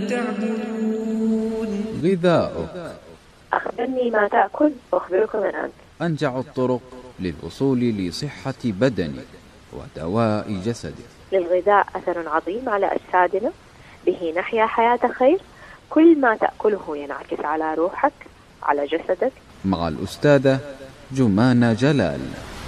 تعبدون. غذاؤك. أخبرني ما تأكل وأخبرك من أنت. أنجع الطرق للوصول لصحة بدنك ودواء جسدك. للغذاء أثر عظيم على أجسادنا، به نحيا حياة خير. كل ما تأكله ينعكس على روحك، على جسدك. مع الأستاذة جمانة جلال.